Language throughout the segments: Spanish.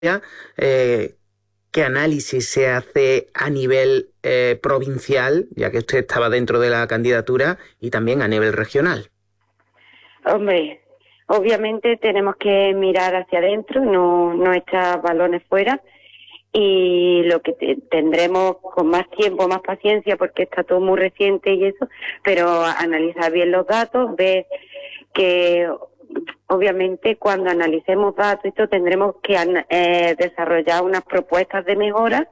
eh, ¿qué análisis se hace a nivel provincial, ya que usted estaba dentro de la candidatura, y también a nivel regional? Hombre, obviamente tenemos que mirar hacia adentro, no echar balones fuera, y lo que tendremos con más tiempo, más paciencia, porque está todo muy reciente y eso, pero analizar bien los datos, ver que obviamente cuando analicemos datos esto tendremos que desarrollar unas propuestas de mejora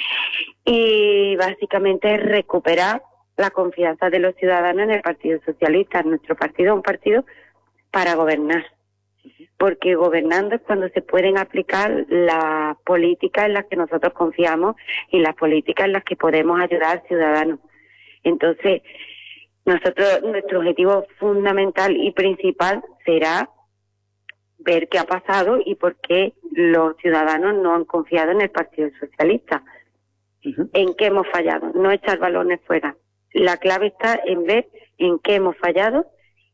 y básicamente recuperar la confianza de los ciudadanos en el Partido Socialista. Nuestro partido es un partido para gobernar, porque gobernando es cuando se pueden aplicar las políticas en las que nosotros confiamos y las políticas en las que podemos ayudar al ciudadano. Entonces, nuestro objetivo fundamental y principal será ver qué ha pasado y por qué los ciudadanos no han confiado en el Partido Socialista. ¿En qué hemos fallado? No echar balones fuera. La clave está en ver en qué hemos fallado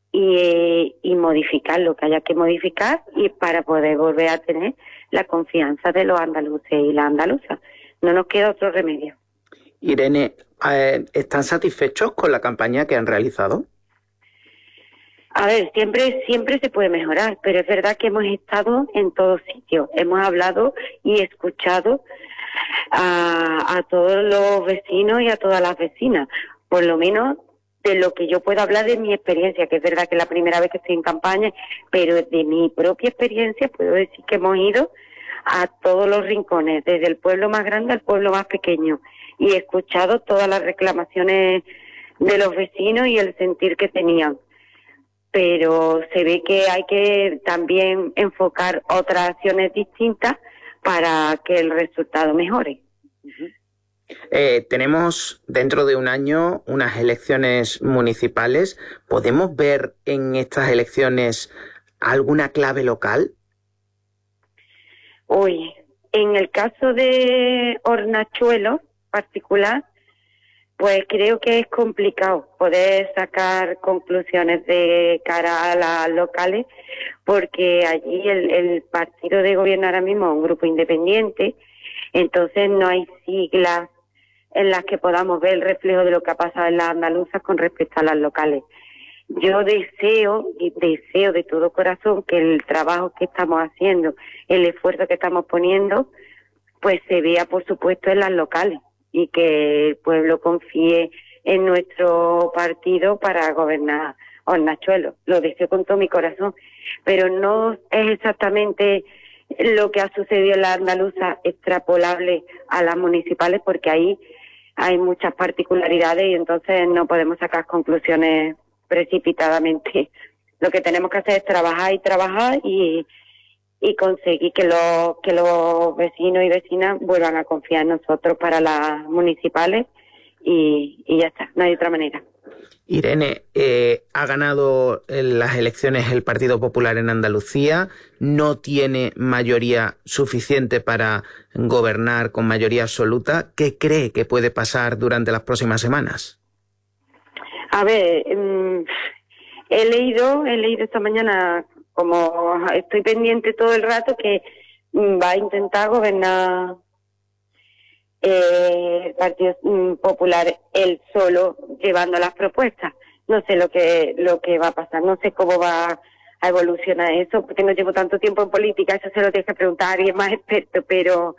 y modificar lo que haya que modificar y para poder volver a tener la confianza de los andaluces y las andaluzas. No nos queda otro remedio. Irene, ¿están satisfechos con la campaña que han realizado? A ver, siempre se puede mejorar, pero es verdad que hemos estado en todos sitios. Hemos hablado y escuchado a todos los vecinos y a todas las vecinas. Por lo menos de lo que yo puedo hablar de mi experiencia, que es verdad que es la primera vez que estoy en campaña, pero de mi propia experiencia puedo decir que hemos ido a todos los rincones, desde el pueblo más grande al pueblo más pequeño, y he escuchado todas las reclamaciones de los vecinos y el sentir que tenían. Pero se ve que hay que también enfocar otras acciones distintas para que el resultado mejore. Tenemos dentro de un año unas elecciones municipales. ¿Podemos ver en estas elecciones alguna clave local? Hoy, en el caso de Hornachuelos particular, pues creo que es complicado poder sacar conclusiones de cara a las locales, porque allí el partido de gobierno ahora mismo es un grupo independiente, entonces no hay siglas en las que podamos ver el reflejo de lo que ha pasado en las andaluzas con respecto a las locales. Yo deseo de todo corazón que el trabajo que estamos haciendo, el esfuerzo que estamos poniendo, pues se vea, por supuesto, en las locales y que el pueblo confíe en nuestro partido para gobernar Hornachuelos. Lo deseo con todo mi corazón, pero no es exactamente lo que ha sucedido en la andaluza extrapolable a las municipales, porque ahí hay muchas particularidades y entonces no podemos sacar conclusiones precipitadamente. Lo que tenemos que hacer es trabajar y conseguir que los vecinos y vecinas vuelvan a confiar en nosotros para las municipales y ya está, no hay otra manera. Irene, ha ganado las elecciones el Partido Popular en Andalucía, no tiene mayoría suficiente para gobernar con mayoría absoluta. ¿Qué cree que puede pasar durante las próximas semanas? A ver, he leído esta mañana, como estoy pendiente todo el rato, que va a intentar gobernar el Partido Popular él solo, llevando las propuestas. No sé lo que va a pasar, no sé cómo va a evolucionar eso, porque no llevo tanto tiempo en política, eso se lo tienes que preguntar a alguien más experto, pero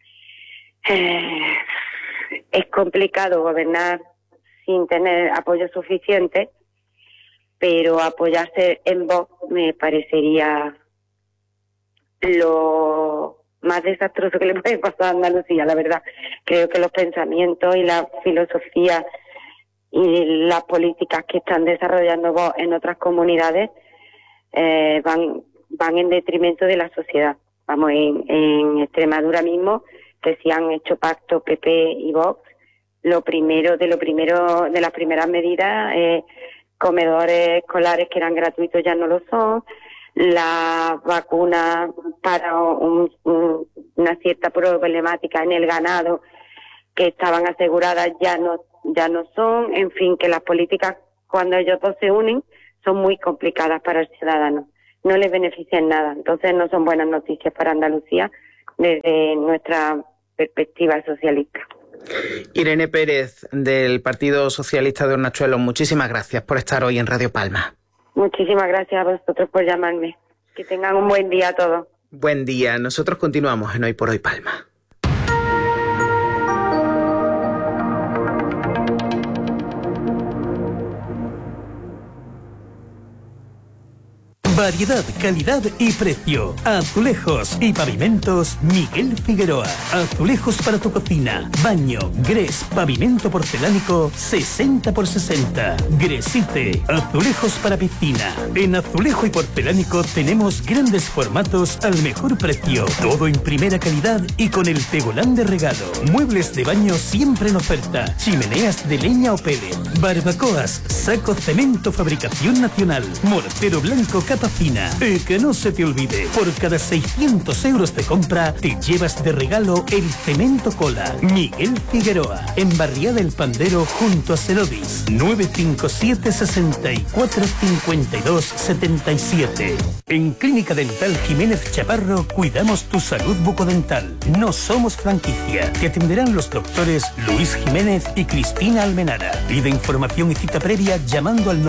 es complicado gobernar sin tener apoyo suficiente, pero apoyarse en Vox me parecería lo más desastroso que le puede pasar a Andalucía, la verdad. Creo que los pensamientos y la filosofía y las políticas que están desarrollando Vox en otras comunidades van en detrimento de la sociedad. Vamos, en Extremadura mismo, que si han hecho pacto PP y Vox, de las primeras medidas, comedores escolares que eran gratuitos ya no lo son, las vacunas para una cierta problemática en el ganado que estaban aseguradas ya no son, en fin, que las políticas cuando ellos dos se unen son muy complicadas para el ciudadano, no les benefician nada, entonces no son buenas noticias para Andalucía desde nuestra perspectiva socialista. Irene Pérez, del Partido Socialista de Hornachuelos, muchísimas gracias por estar hoy en Radio Palma. Muchísimas gracias a vosotros por llamarme. Que tengan un buen día a todos. Buen día. Nosotros continuamos en Hoy por Hoy Palma. Variedad, calidad y precio. Azulejos y pavimentos Miguel Figueroa. Azulejos para tu cocina, baño, grés, pavimento porcelánico 60x60. Gresite, azulejos para piscina. En azulejo y porcelánico tenemos grandes formatos al mejor precio. Todo en primera calidad y con el tegolán de regalo. Muebles de baño siempre en oferta. Chimeneas de leña o pellet. Barbacoas, saco cemento fabricación nacional. Mortero blanco capa fina. Que no se te olvide, por cada 600 euros de compra te llevas de regalo el cemento cola. Miguel Figueroa, en Barriada El Pandero junto a Cerodis. 957 64 52 77. En Clínica Dental Jiménez Chaparro cuidamos tu salud bucodental. No somos franquicia. Te atenderán los doctores Luis Jiménez y Cristina Almenara. Pide información y cita previa llamando al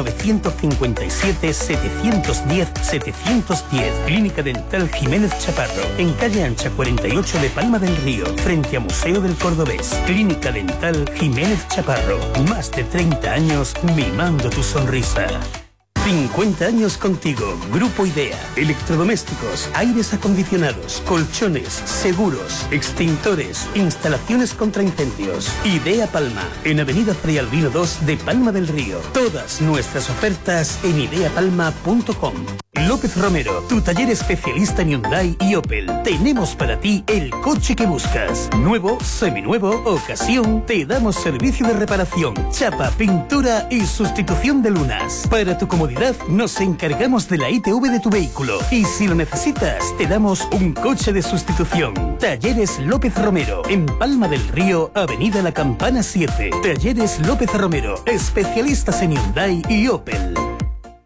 957 710 710. Clínica Dental Jiménez Chaparro, en calle Ancha 48 de Palma del Río, frente a Museo del Cordobés. Clínica Dental Jiménez Chaparro, más de 30 años mimando tu sonrisa. 50 años contigo. Grupo Idea. Electrodomésticos, aires acondicionados, colchones, seguros, extintores, instalaciones contra incendios. Idea Palma, en Avenida Fray Albino 2 de Palma del Río. Todas nuestras ofertas en ideapalma.com. López Romero, tu taller especialista en Hyundai y Opel. Tenemos para ti el coche que buscas. Nuevo, seminuevo, ocasión. Te damos servicio de reparación, chapa, pintura y sustitución de lunas. Para tu comodidad, nos encargamos de la ITV de tu vehículo. Y si lo necesitas, te damos un coche de sustitución. Talleres López Romero, en Palma del Río, Avenida La Campana 7. Talleres López Romero, especialistas en Hyundai y Opel.